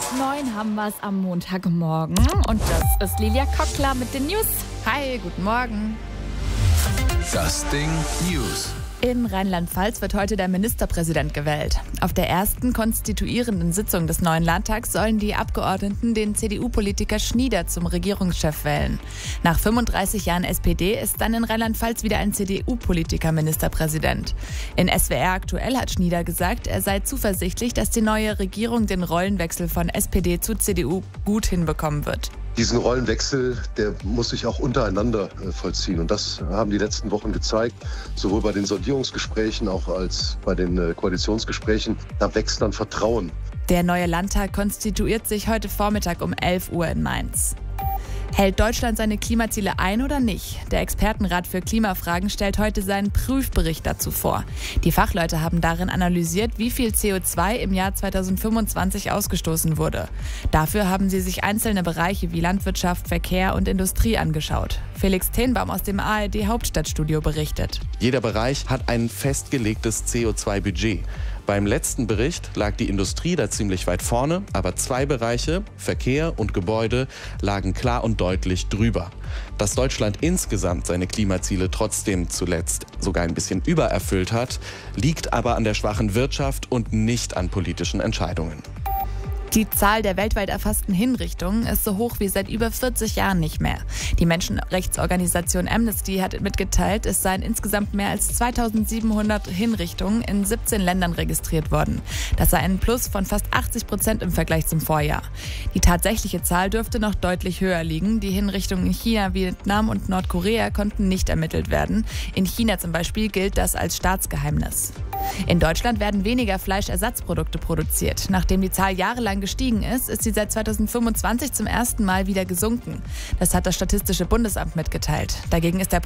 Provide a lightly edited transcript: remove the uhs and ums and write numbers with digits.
9 haben wir es am Montagmorgen und das ist Lilia Kockler mit den News. Hi, guten Morgen. Das Ding News. In Rheinland-Pfalz wird heute der Ministerpräsident gewählt. Auf der ersten konstituierenden Sitzung des neuen Landtags sollen die Abgeordneten den CDU-Politiker Schnieder zum Regierungschef wählen. Nach 35 Jahren SPD ist dann in Rheinland-Pfalz wieder ein CDU-Politiker Ministerpräsident. In SWR aktuell hat Schnieder gesagt, er sei zuversichtlich, dass die neue Regierung den Rollenwechsel von SPD zu CDU gut hinbekommen wird. Diesen Rollenwechsel, der muss sich auch untereinander vollziehen. Und das haben die letzten Wochen gezeigt, sowohl bei den Sondierungsgesprächen auch als bei den Koalitionsgesprächen. Da wächst dann Vertrauen. Der neue Landtag konstituiert sich heute Vormittag um 11 Uhr in Mainz. Hält Deutschland seine Klimaziele ein oder nicht? Der Expertenrat für Klimafragen stellt heute seinen Prüfbericht dazu vor. Die Fachleute haben darin analysiert, wie viel CO2 im Jahr 2025 ausgestoßen wurde. Dafür haben sie sich einzelne Bereiche wie Landwirtschaft, Verkehr und Industrie angeschaut. Felix Tenbaum aus dem ARD Hauptstadtstudio berichtet. Jeder Bereich hat ein festgelegtes CO2-Budget. Beim letzten Bericht lag die Industrie da ziemlich weit vorne, aber 2 Bereiche, Verkehr und Gebäude, lagen klar und deutlich drüber. Dass Deutschland insgesamt seine Klimaziele trotzdem zuletzt sogar ein bisschen übererfüllt hat, liegt aber an der schwachen Wirtschaft und nicht an politischen Entscheidungen. Die Zahl der weltweit erfassten Hinrichtungen ist so hoch wie seit über 40 Jahren nicht mehr. Die Menschenrechtsorganisation Amnesty hat mitgeteilt, es seien insgesamt mehr als 2700 Hinrichtungen in 17 Ländern registriert worden. Das sei ein Plus von fast 80% im Vergleich zum Vorjahr. Die tatsächliche Zahl dürfte noch deutlich höher liegen. Die Hinrichtungen in China, Vietnam und Nordkorea konnten nicht ermittelt werden. In China zum Beispiel gilt das als Staatsgeheimnis. In Deutschland werden weniger Fleischersatzprodukte produziert. Nachdem die Zahl jahrelang gestiegen ist sie seit 2025 zum ersten Mal wieder gesunken. Das hat das Statistische Bundesamt mitgeteilt. Dagegen ist der